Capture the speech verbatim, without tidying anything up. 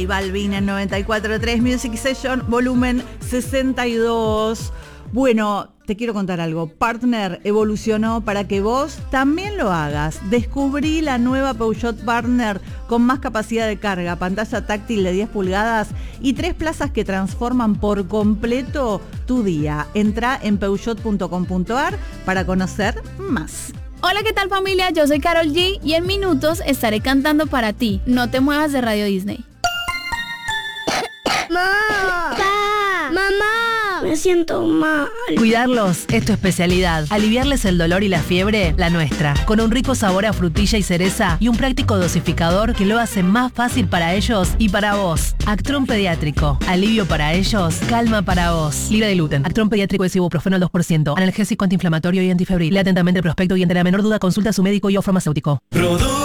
Balvin en noventa y cuatro punto tres Music Session, volumen sesenta y dos. Bueno, te quiero contar algo. Partner evolucionó para que vos también lo hagas. Descubrí la nueva Peugeot Partner con más capacidad de carga, pantalla táctil de diez pulgadas y tres plazas que transforman por completo tu día. Entrá en peugeot punto com punto a r para conocer más. Hola, ¿qué tal, familia? Yo soy Karol G y en minutos estaré cantando para ti. No te muevas de Radio Disney. ¡Mamá! ¡Pa! ¡Mamá! Me siento mal. Cuidarlos es tu especialidad. Aliviarles el dolor y la fiebre, la nuestra. Con un rico sabor a frutilla y cereza y un práctico dosificador que lo hace más fácil para ellos y para vos. Actron Pediátrico. Alivio para ellos, calma para vos. Libre de gluten. Actron Pediátrico es ibuprofeno al dos por ciento. Analgésico, antiinflamatorio y antifebril. Lea atentamente el prospecto y ante la menor duda consulta a su médico y o farmacéutico.